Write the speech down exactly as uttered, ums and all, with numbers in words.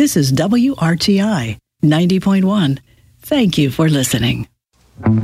This is W R T I ninety point one. Thank you for listening.